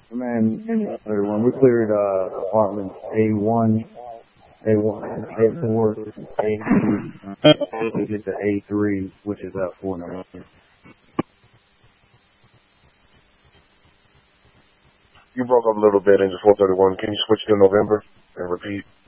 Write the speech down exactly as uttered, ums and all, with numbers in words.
Man, when we cleared uh, apartments A one, A one, A four, A two, we get to A three, which is F four number. You broke up a little bit in the four thirty-one. Can you switch to November and repeat?